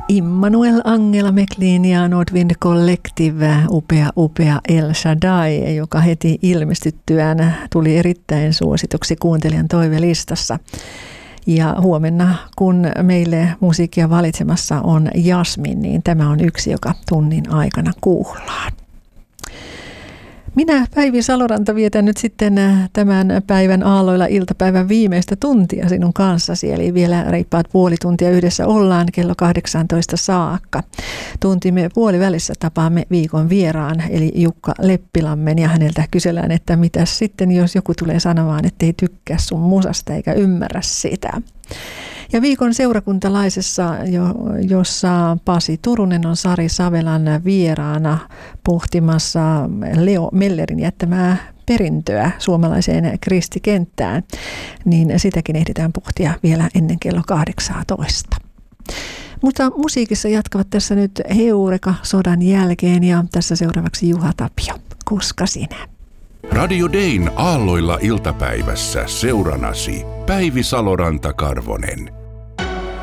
Immanuel Angela McLean ja Nordwind Collective, upea El Shaddai, joka heti ilmestyttyään tuli erittäin suosituksi kuuntelijan toivelistassa. Ja huomenna, kun meille musiikkia valitsemassa on Jasmin, niin tämä on yksi, joka tunnin aikana kuullaan. Minä, Päivi Saloranta, vietän nyt sitten tämän päivän aalloilla iltapäivän viimeistä tuntia sinun kanssasi. Eli vielä reippaat puoli tuntia yhdessä ollaan kello 18 saakka. Tuntimme puolivälissä tapaamme viikon vieraan, eli Jukka Leppilammen, ja häneltä kysellään, että mitäs sitten, jos joku tulee sanomaan, ettei tykkää sun musasta eikä ymmärrä sitä. Ja viikon seurakuntalaisessa, jossa Pasi Turunen on Sari Savelan vieraana pohtimassa Leo Mellerin jättämää perintöä suomalaiseen kristikenttään, niin sitäkin ehditään pohtia vielä ennen kello 18. Mutta musiikissa jatkavat tässä nyt Heureka sodan jälkeen, ja tässä seuraavaksi Juha Tapio, Koska sinä. Radio Dayn aalloilla iltapäivässä seuranasi Päivi Saloranta-Karvonen.